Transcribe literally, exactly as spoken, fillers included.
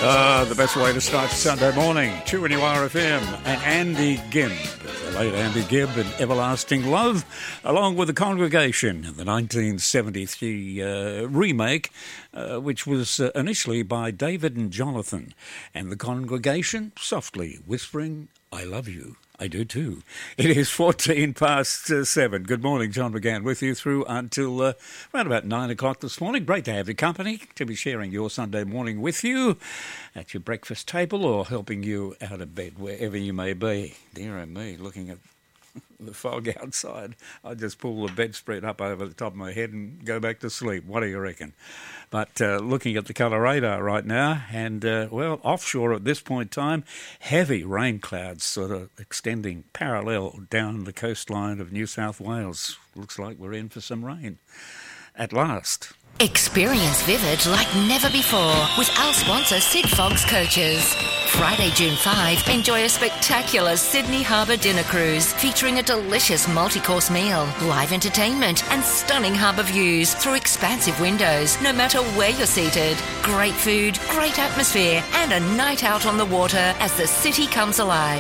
Uh, the best way to start Sunday morning, two N U R F M and Andy Gibb, the late Andy Gibb and Everlasting Love, along with the Congregation in the nineteen seventy-three uh, remake, uh, which was uh, initially by David and Jonathan, and the Congregation softly whispering, I love you. I do too. It is fourteen past uh, seven. Good morning, John McGann with you through until uh, around about nine o'clock this morning. Great to have your company, to be sharing your Sunday morning with you at your breakfast table or helping you out of bed wherever you may be. Dear me, looking at the fog outside, I just pull the bedspread up over the top of my head and go back to sleep. What do you reckon? But uh, looking at the colour radar right now, and, uh, well, offshore at this point in time, heavy rain clouds sort of extending parallel down the coastline of New South Wales. Looks like we're in for some rain at last. Experience Vivid like never before with our sponsor Sigfox Coaches. Friday, June fifth, enjoy a spectacular Sydney Harbour dinner cruise featuring a delicious multi-course meal, live entertainment and stunning harbour views through expansive windows no matter where you're seated. Great food, great atmosphere and a night out on the water as the city comes alive.